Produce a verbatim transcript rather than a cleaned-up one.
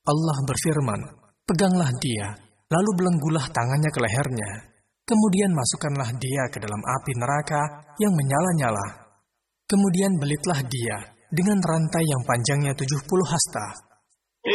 Allah berfirman, "Peganglah dia, lalu belenggulah tangannya ke lehernya. Kemudian masukkanlah dia ke dalam api neraka yang menyala-nyala. Kemudian belitlah dia dengan rantai yang panjangnya tujuh puluh hasta.